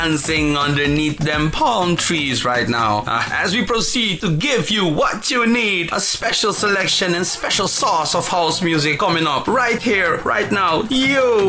dancing underneath them palm trees right now. As we proceed to give you what you need, a special selection and special sauce of house music coming up right here, right now. Yo!